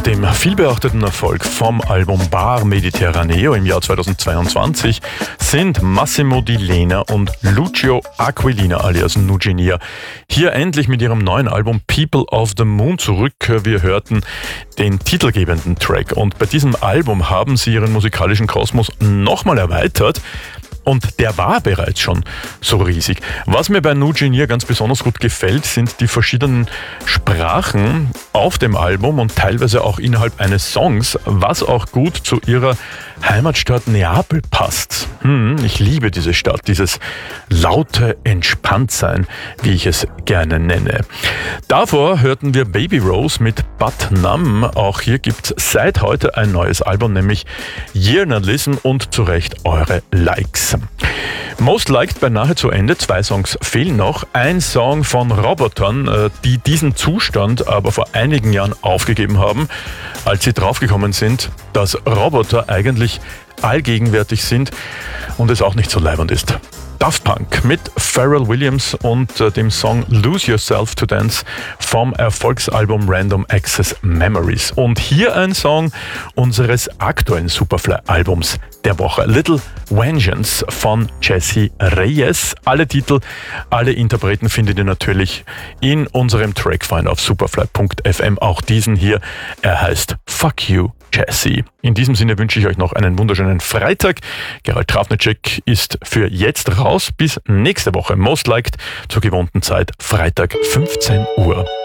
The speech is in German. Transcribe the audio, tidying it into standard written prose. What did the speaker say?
Nach dem vielbeachteten Erfolg vom Album Bar Mediterraneo im Jahr 2022 sind Massimo Di Lena und Lucio Aquilina alias Nugenea hier endlich mit ihrem neuen Album People of the Moon zurück. Wir hörten den titelgebenden Track und bei diesem Album haben sie ihren musikalischen Kosmos nochmal erweitert. Und der war bereits schon so riesig. Was mir bei Nugenea ganz besonders gut gefällt, sind die verschiedenen Sprachen auf dem Album und teilweise auch innerhalb eines Songs, was auch gut zu ihrer Heimatstadt Neapel passt. Ich liebe diese Stadt, dieses laute Entspanntsein, wie ich es gerne nenne. Davor hörten wir Baby Rose mit But Numb. Auch hier gibt es seit heute ein neues Album, nämlich Yearnalism und zu Recht eure Likes. Most Liked beinahe zu Ende, 2 Songs fehlen noch. Ein Song von Robotern, die diesen Zustand aber vor einigen Jahren aufgegeben haben, als sie draufgekommen sind, dass Roboter eigentlich allgegenwärtig sind und es auch nicht so leibernd ist. Daft Punk mit Pharrell Williams und dem Song Lose Yourself to Dance vom Erfolgsalbum Random Access Memories. Und hier ein Song unseres aktuellen Superfly-Albums der Woche, Little Vengeance von Jesse Reyes. Alle Titel, alle Interpreten findet ihr natürlich in unserem Trackfinder auf superfly.fm. Auch diesen hier, er heißt Fuck You Jesse. In diesem Sinne wünsche ich euch noch einen wunderschönen Freitag. Gerald Trafnicek ist für jetzt raus. Bis nächste Woche. Most Liked zur gewohnten Zeit, Freitag 15 Uhr.